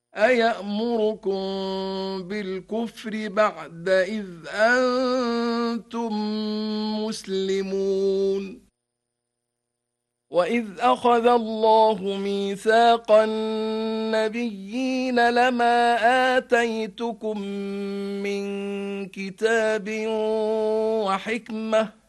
أيأمركم بالكفر بعد إذ أنتم مسلمون وإذ أخذ الله ميثاق النبيين لما آتيتكم من كتاب وحكمة